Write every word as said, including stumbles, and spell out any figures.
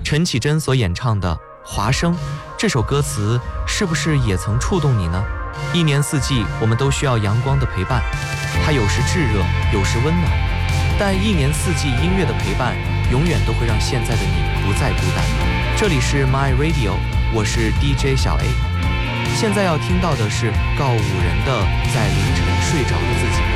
陈绮贞所演唱的《华生》这首歌词，是不是也曾触动你呢？一年四季，我们都需要阳光的陪伴，它有时炙热，有时温暖，但一年四季音乐的陪伴，永远都会让现在的你不再孤单。这里是 My Radio， 我是 D J 小 A。现在要听到的是告五人的《在凌晨睡着的自己》。